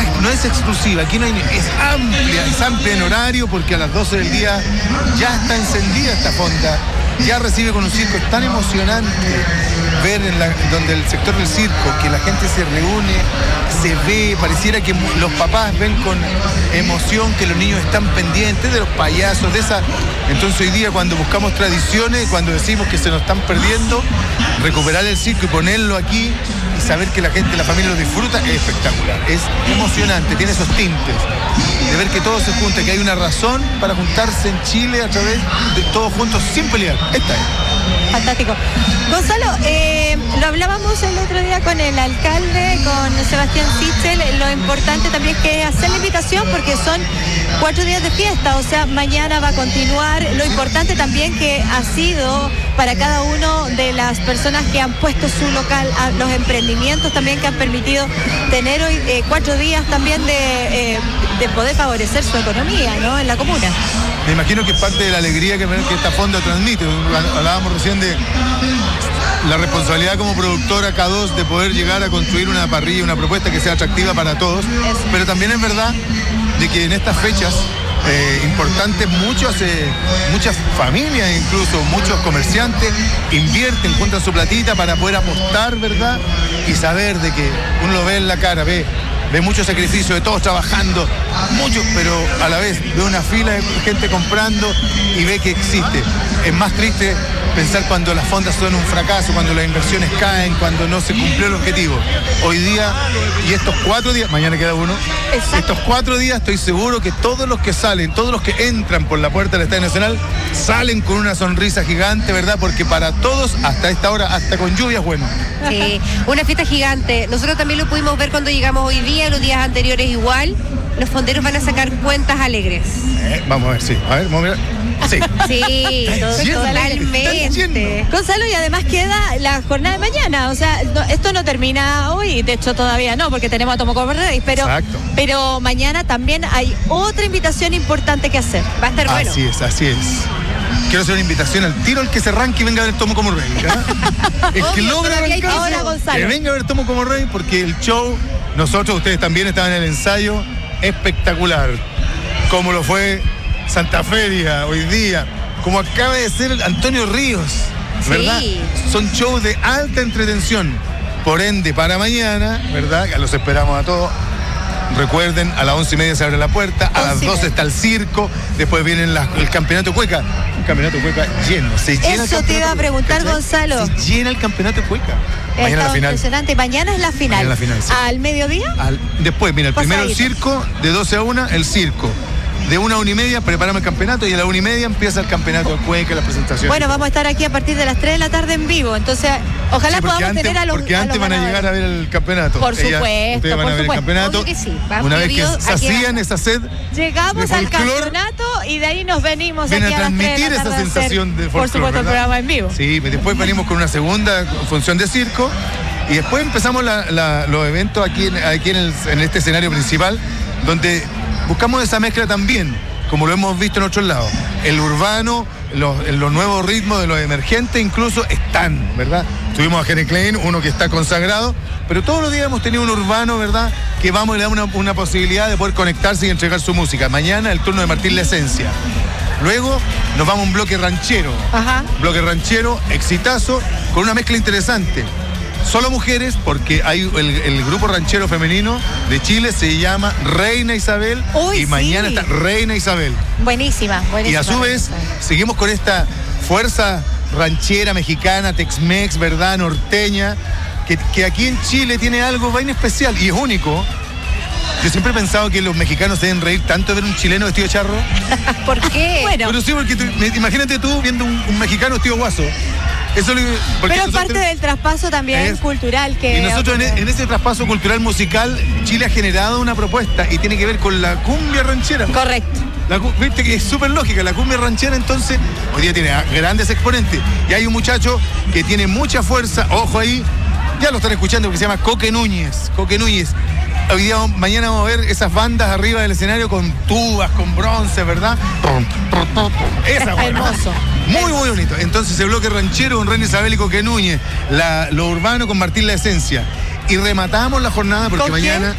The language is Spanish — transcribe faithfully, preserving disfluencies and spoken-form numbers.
acá no es exclusiva, aquí no hay, es amplia, es amplia en horario porque a las doce del día ya está encendida esta fonda, ya recibe con un circo. Es tan emocionante ver en la, donde el sector del circo, que la gente se reúne, se ve, pareciera que los papás ven con emoción que los niños están pendientes de los payasos, de esa. Entonces hoy día cuando buscamos tradiciones, cuando decimos que se nos están perdiendo, recuperar el circo y ponerlo aquí y saber que la gente, la familia lo disfruta, es espectacular, es emocionante, tiene esos tintes de ver que todo se junta, que hay una razón para juntarse en Chile a través de todos juntos sin pelear. Esta es. Fantástico. Gonzalo, eh, lo hablábamos el otro día con el alcalde, con Sebastián Sichel, lo importante también es que hacer la invitación porque son cuatro días de fiesta, o sea, mañana va a continuar. Lo importante también que ha sido para cada uno de las personas que han puesto su local, los emprendimientos también que han permitido tener hoy eh, cuatro días también de, eh, de poder favorecer su economía, ¿no?, en la comuna. Me imagino que es parte de la alegría que, que esta fonda transmite. Hablábamos recién de la responsabilidad como productora K dos de poder llegar a construir una parrilla, una propuesta que sea atractiva para todos. Eso. Pero también es verdad de que en estas fechas eh, importantes muchas, eh, muchas familias, incluso muchos comerciantes, invierten, juntan su platita para poder apostar, ¿verdad? Y saber de que uno lo ve en la cara, ve ve mucho sacrificio de todos trabajando, mucho, pero a la vez ve una fila de gente comprando y ve que existe. Es más triste pensar cuando las fondas son un fracaso, cuando las inversiones caen, cuando no se cumplió el objetivo. Hoy día, y estos cuatro días, mañana queda uno, exacto. Estos cuatro días estoy seguro que todos los que salen, todos los que entran por la puerta del Estadio Nacional, salen con una sonrisa gigante, ¿verdad? Porque para todos, hasta esta hora, hasta con lluvia es bueno. Sí, una fiesta gigante. Nosotros también lo pudimos ver cuando llegamos hoy día, los días anteriores igual. Los fonderos van a sacar cuentas alegres. Eh, vamos a ver, sí. A ver, vamos a ver. Sí, sí, totalmente. Gonzalo, y además queda la jornada de mañana, o sea, no, esto no termina hoy, de hecho todavía no, porque tenemos a Tomoko Rey, pero, pero mañana también hay otra invitación importante que hacer. Va a estar así bueno. Así es, así es. Quiero hacer una invitación al tiro, el que se arranque y venga a ver Tomo como Rey. ¿Ya? El que logra arrancar, que venga a ver Tomo como Rey, porque el show, nosotros, ustedes también estaban en el ensayo, espectacular. Como lo fue Santa Feria hoy día, como acaba de ser Antonio Ríos, ¿verdad? Sí. Son shows de alta entretención. Por ende, para mañana, ¿verdad? Los esperamos a todos. Recuerden, a las once y media se abre la puerta, a las doce está el circo, después viene la, el campeonato cueca. Un campeonato cueca lleno. Se llena. Eso te iba a preguntar, ¿cachai? Gonzalo. Se llena el campeonato cueca. Mañana la final. Impresionante. Mañana es la final. Mañana la final, sí. ¿Al mediodía? Al, después, mira, el primero el circo, de doce a una, el circo. De una a una y media preparamos el campeonato y a la una y media empieza el campeonato de cueca, la presentación. Bueno, vamos a estar aquí a partir de las tres de la tarde en vivo, entonces ojalá sí, podamos antes, tener a los Porque antes los van a llegar a ver el campeonato. Por Ella, supuesto, ustedes van por a ver supuesto. el campeonato. Que sí. Una vez que sacían esa sed. Llegamos al campeonato y de ahí nos venimos Viene aquí a a las tres de la transmitir tarde esa sensación de folclore, por supuesto, ¿verdad? El programa en vivo. Sí, después venimos con una segunda función de circo y después empezamos la, la, los eventos aquí, aquí en, el, en este escenario principal, donde buscamos esa mezcla también, como lo hemos visto en otros lados. El urbano, los, los nuevos ritmos de los emergentes incluso están, ¿verdad? Tuvimos a Jere Klein, uno que está consagrado, pero todos los días hemos tenido un urbano, ¿verdad?, que vamos y le da una, una posibilidad de poder conectarse y entregar su música. Mañana el turno de Martín La Esencia. Luego nos vamos a un bloque ranchero. Ajá. Bloque ranchero, exitazo, con una mezcla interesante. Solo mujeres, porque hay el, el grupo ranchero femenino de Chile se llama Reina Isabel. Uy, y mañana sí. está Reina Isabel. Buenísima, buenísima. Y a su vez, seguimos con esta fuerza ranchera mexicana, Tex-Mex, ¿verdad?, norteña, que, que aquí en Chile tiene algo bien especial y es único. Yo siempre he pensado que los mexicanos se deben reír tanto de ver un chileno vestido de charro. ¿Por qué? Bueno. Pero sí, porque tú, imagínate tú viendo un, un mexicano vestido guaso. Eso lo, pero es parte del traspaso también es, cultural que... Y nosotros en, en ese traspaso cultural musical, Chile ha generado una propuesta y tiene que ver con la cumbia ranchera. Correcto. La, viste que es súper lógica, la cumbia ranchera entonces hoy día tiene grandes exponentes. Y hay un muchacho que tiene mucha fuerza, ojo ahí, ya lo están escuchando, que se llama Coque Núñez. Coque Núñez. Hoy día, mañana vamos a ver esas bandas arriba del escenario con tubas, con bronce, ¿verdad? Esa, hermoso. Muy, muy bonito. Entonces, el bloque ranchero con Reina Isabel y Coque Núñez, la, lo urbano con Martín La Esencia. Y rematamos la jornada porque mañana...